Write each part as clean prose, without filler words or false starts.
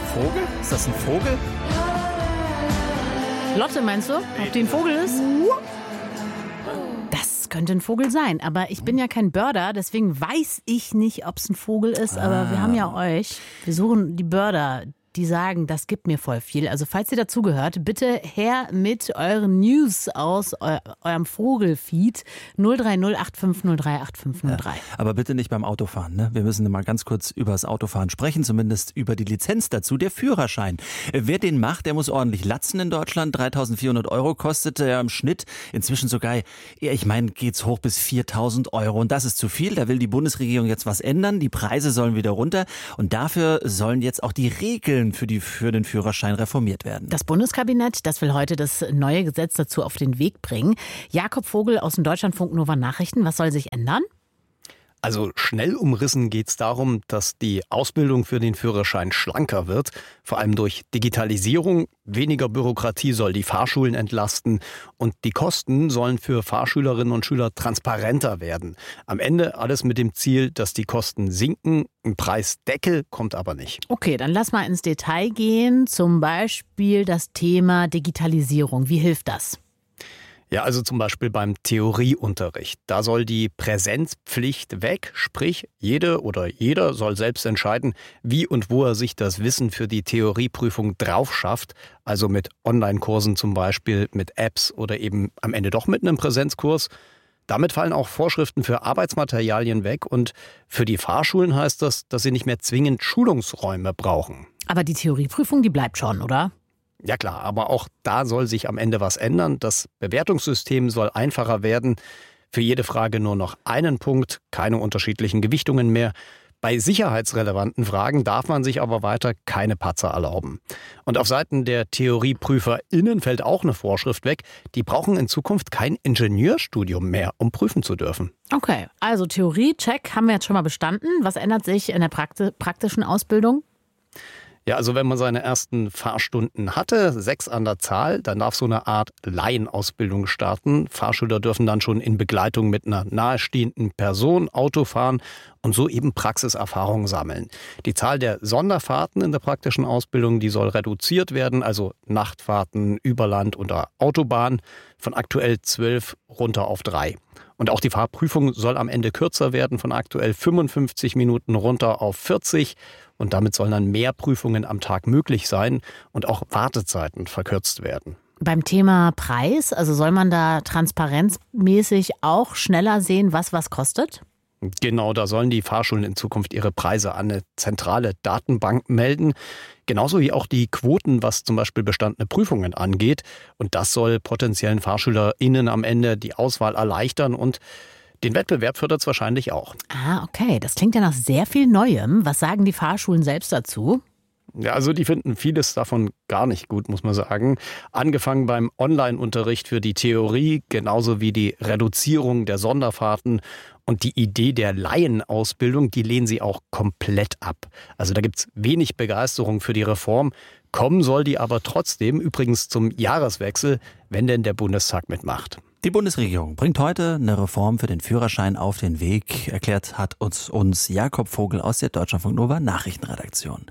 Vogel? Ist das ein Vogel? Lotte, meinst du, ob die ein Vogel ist? Das könnte ein Vogel sein, aber ich bin ja kein Birder, deswegen weiß ich nicht, ob es ein Vogel ist, aber wir haben ja euch. Wir suchen die Birder, die sagen, das gibt mir voll viel. Also falls ihr dazugehört, bitte her mit euren News aus eurem Vogelfeed 03085038503. Ja, aber bitte nicht beim Autofahren, ne? Wir müssen mal ganz kurz über das Autofahren sprechen, zumindest über die Lizenz dazu, der Führerschein. Wer den macht, der muss ordentlich latzen in Deutschland. 3.400 € kostet er im Schnitt. Inzwischen sogar, ich meine, geht's hoch bis 4.000 €. Und das ist zu viel. Da will die Bundesregierung jetzt was ändern. Die Preise sollen wieder runter. Und dafür sollen jetzt auch die Regeln für den Führerschein reformiert werden. Das Bundeskabinett, das will heute das neue Gesetz dazu auf den Weg bringen. Jakob Vogel aus dem Deutschlandfunk Nova Nachrichten. Was soll sich ändern? Also schnell umrissen geht es darum, dass die Ausbildung für den Führerschein schlanker wird. Vor allem durch Digitalisierung, weniger Bürokratie soll die Fahrschulen entlasten und die Kosten sollen für Fahrschülerinnen und Schüler transparenter werden. Am Ende alles mit dem Ziel, dass die Kosten sinken. Ein Preisdeckel kommt aber nicht. Okay, dann lass mal ins Detail gehen. Zum Beispiel das Thema Digitalisierung. Wie hilft das? Ja, also zum Beispiel beim Theorieunterricht. Da soll die Präsenzpflicht weg, sprich jede oder jeder soll selbst entscheiden, wie und wo er sich das Wissen für die Theorieprüfung drauf schafft. Also mit Online-Kursen zum Beispiel, mit Apps oder eben am Ende doch mit einem Präsenzkurs. Damit fallen auch Vorschriften für Arbeitsmaterialien weg und für die Fahrschulen heißt das, dass sie nicht mehr zwingend Schulungsräume brauchen. Aber die Theorieprüfung, die bleibt schon, oder? Ja klar, aber auch da soll sich am Ende was ändern. Das Bewertungssystem soll einfacher werden. Für jede Frage nur noch einen Punkt, keine unterschiedlichen Gewichtungen mehr. Bei sicherheitsrelevanten Fragen darf man sich aber weiter keine Patzer erlauben. Und auf Seiten der TheorieprüferInnen fällt auch eine Vorschrift weg. Die brauchen in Zukunft kein Ingenieurstudium mehr, um prüfen zu dürfen. Okay, also Theorie-Check haben wir jetzt schon mal bestanden. Was ändert sich in der praktischen Ausbildung? Ja, also wenn man seine ersten Fahrstunden hatte, 6 an der Zahl, dann darf so eine Art Laienausbildung starten. Fahrschüler dürfen dann schon in Begleitung mit einer nahestehenden Person Auto fahren und so eben Praxiserfahrung sammeln. Die Zahl der Sonderfahrten in der praktischen Ausbildung, die soll reduziert werden, also Nachtfahrten über Land oder Autobahn, von aktuell 12 runter auf 3. Und auch die Fahrprüfung soll am Ende kürzer werden, von aktuell 55 Minuten runter auf 40. Und damit sollen dann mehr Prüfungen am Tag möglich sein und auch Wartezeiten verkürzt werden. Beim Thema Preis, also soll man da transparenzmäßig auch schneller sehen, was kostet? Genau, da sollen die Fahrschulen in Zukunft ihre Preise an eine zentrale Datenbank melden. Genauso wie auch die Quoten, was zum Beispiel bestandene Prüfungen angeht. Und das soll potenziellen FahrschülerInnen am Ende die Auswahl erleichtern und den Wettbewerb fördert es wahrscheinlich auch. Ah, okay. Das klingt ja nach sehr viel Neuem. Was sagen die Fahrschulen selbst dazu? Ja, also die finden vieles davon gar nicht gut, muss man sagen. Angefangen beim Online-Unterricht für die Theorie, genauso wie die Reduzierung der Sonderfahrten und die Idee der Laienausbildung, die lehnen sie auch komplett ab. Also da gibt's wenig Begeisterung für die Reform. Kommen soll die aber trotzdem, übrigens zum Jahreswechsel, wenn denn der Bundestag mitmacht. Die Bundesregierung bringt heute eine Reform für den Führerschein auf den Weg. Erklärt hat uns Jakob Vogel aus der Deutschlandfunk Nova Nachrichtenredaktion.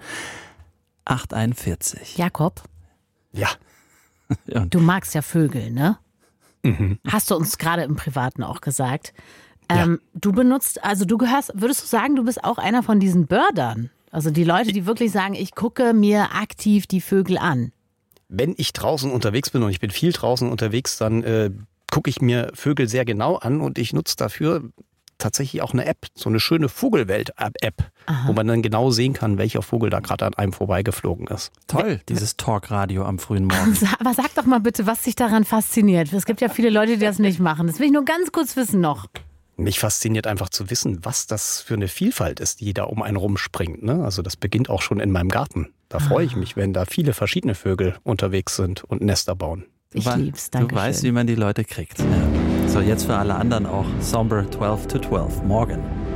8:41. Jakob? Ja. Du magst ja Vögel, ne? Mhm. Hast du uns gerade im Privaten auch gesagt. Ja. Du benutzt, also würdest du sagen, du bist auch einer von diesen Birdern? Also die Leute, die wirklich sagen, ich gucke mir aktiv die Vögel an. Wenn ich draußen unterwegs bin und ich bin viel draußen unterwegs, dann gucke ich mir Vögel sehr genau an und ich nutze dafür tatsächlich auch eine App, so eine schöne Vogelwelt-App, wo man dann genau sehen kann, welcher Vogel da gerade an einem vorbeigeflogen ist. Toll, dieses Talkradio am frühen Morgen. Aber sag doch mal bitte, was dich daran fasziniert. Es gibt ja viele Leute, die das nicht machen. Das will ich nur ganz kurz wissen noch. Mich fasziniert einfach zu wissen, was das für eine Vielfalt ist, die da um einen rumspringt. Ne? Also das beginnt auch schon in meinem Garten. Da freue ich mich, wenn da viele verschiedene Vögel unterwegs sind und Nester bauen. Ich lieb's, danke schön. Du weißt, wie man die Leute kriegt. Ja. So, jetzt für alle anderen auch Somber 12 to 12. Morgen.